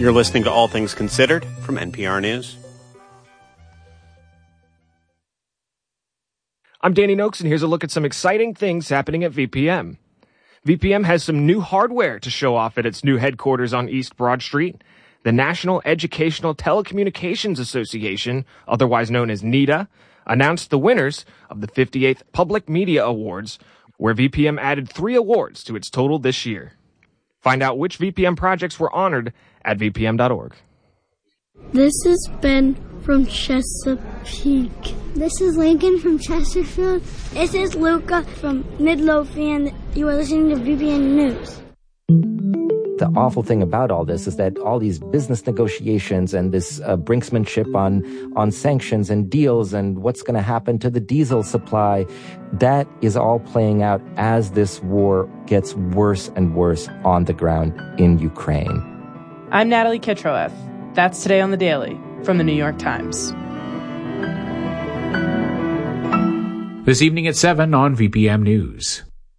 You're listening to All Things Considered from NPR News. I'm Danny Noakes, and here's a look at some exciting things happening at VPM. VPM has some new hardware to show off at its new headquarters on East Broad Street. The National Educational Telecommunications Association, otherwise known as NETA, announced the winners of the 58th Public Media Awards, where VPM added 3 awards to its total this year. Find out which VPM projects were honored at vpm.org. This is Ben from Chesapeake. This is Lincoln from Chesterfield. This is Luca from Midlothian. You are listening to VPN News. The awful thing about all this is that all these business negotiations and this brinksmanship on sanctions and deals and what's going to happen to the diesel supply, that is all playing out as this war gets worse and worse on the ground in Ukraine. I'm Natalie Kitroeff. That's Today on the Daily from the New York Times. This evening at 7 on VPM News.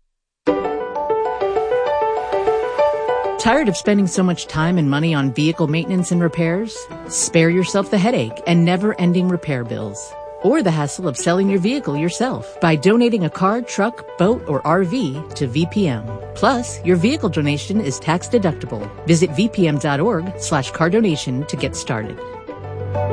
Tired of spending so much time and money on vehicle maintenance and repairs? Spare yourself the headache and never-ending repair bills. Or the hassle of selling your vehicle yourself by donating a car, truck, boat, or RV to VPM. Plus, your vehicle donation is tax deductible. Visit vpm.org/car donation to get started.